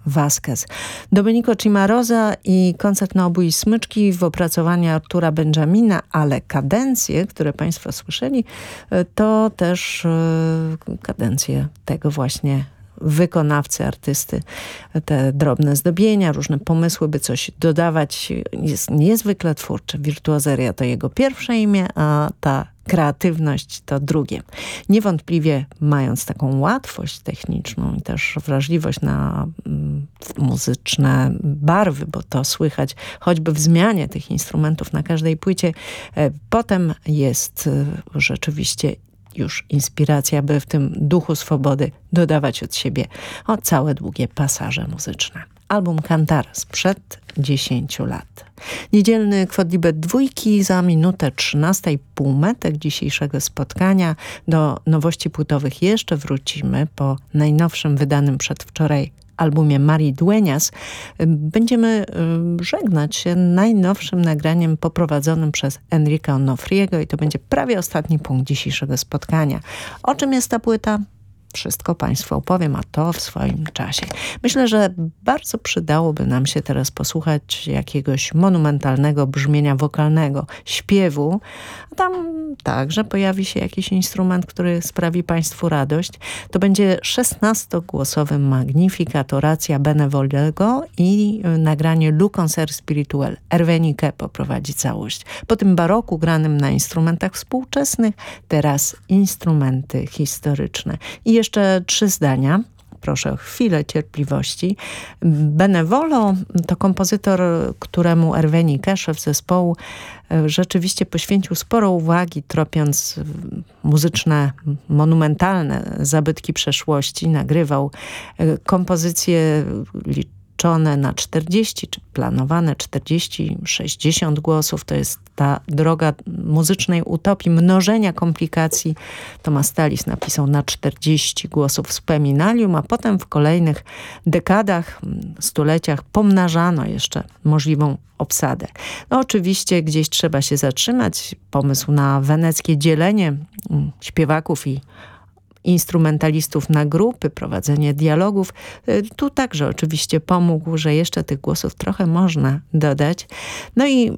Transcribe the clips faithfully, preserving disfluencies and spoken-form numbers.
Vasquez. Domenico Cimarosa i koncert na obój i smyczki w opracowaniu Artura Benjamina, ale kadencje, które Państwo słyszeli, to też kadencje tego właśnie wykonawcy, artysty, te drobne zdobienia, różne pomysły, by coś dodawać. Jest niezwykle twórczy. Wirtuozeria to jego pierwsze imię, a ta kreatywność to drugie. Niewątpliwie mając taką łatwość techniczną i też wrażliwość na mm, muzyczne barwy, bo to słychać choćby w zmianie tych instrumentów na każdej płycie, e, potem jest e, rzeczywiście już inspiracja, by w tym duchu swobody dodawać od siebie o całe długie pasaże muzyczne. Album Cantare sprzed dziesięciu lat. Niedzielny Quodlibet dwójki za minutę trzynasta i półmetek dzisiejszego spotkania. Do nowości płytowych jeszcze wrócimy po najnowszym wydanym przedwczoraj albumie Marii Dueñas. Będziemy żegnać się najnowszym nagraniem poprowadzonym przez Enrique Onofriego i to będzie prawie ostatni punkt dzisiejszego spotkania. O czym jest ta płyta? Wszystko Państwu opowiem, a to w swoim czasie. Myślę, że bardzo przydałoby nam się teraz posłuchać jakiegoś monumentalnego brzmienia wokalnego, śpiewu. A tam także pojawi się jakiś instrument, który sprawi Państwu radość. To będzie szesnastogłosowy Magnificat Oracja Benevolego i nagranie Le Concert Spirituel. Hervé Niquet poprowadzi całość. Po tym baroku granym na instrumentach współczesnych, teraz instrumenty historyczne. I jeszcze trzy zdania. Proszę o chwilę cierpliwości. Benevolo to kompozytor, któremu Hervé Niquet, szef zespołu, rzeczywiście poświęcił sporo uwagi, tropiąc muzyczne, monumentalne zabytki przeszłości. Nagrywał kompozycje liczone na czterdzieści, czy planowane czterdzieści, sześćdziesiąt głosów. To jest ta droga muzycznej utopii, mnożenia komplikacji. Thomas Tallis napisał na czterdzieści głosów z Peminalium, a potem w kolejnych dekadach, stuleciach pomnażano jeszcze możliwą obsadę. No oczywiście gdzieś trzeba się zatrzymać. Pomysł na weneckie dzielenie śpiewaków i instrumentalistów na grupy, prowadzenie dialogów. Tu także oczywiście pomógł, że jeszcze tych głosów trochę można dodać. No i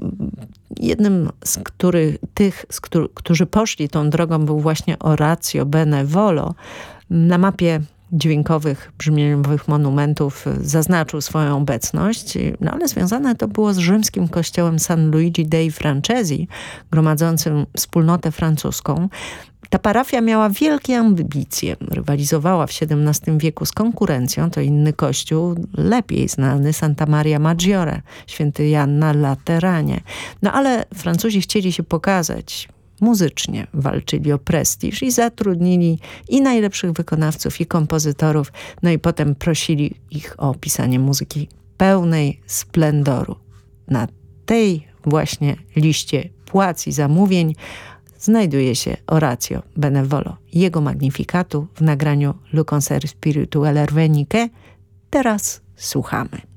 jednym z których, tych, z którzy, którzy poszli tą drogą, był właśnie Orazio Benevolo. Na mapie dźwiękowych, brzmieniowych monumentów zaznaczył swoją obecność, no ale związane to było z rzymskim kościołem San Luigi dei Francesi, gromadzącym wspólnotę francuską. Ta parafia miała wielkie ambicje, rywalizowała w siedemnastym wieku z konkurencją, to inny kościół, lepiej znany, Santa Maria Maggiore, święty Jan na Lateranie. No ale Francuzi chcieli się pokazać, muzycznie walczyli o prestiż i zatrudnili i najlepszych wykonawców, i kompozytorów, no i potem prosili ich o pisanie muzyki pełnej splendoru. Na tej właśnie liście płac i zamówień znajduje się Orazio Benevolo. Jego Magnificatu w nagraniu Le Concert Spirituel Hervé Niquet. Teraz słuchamy.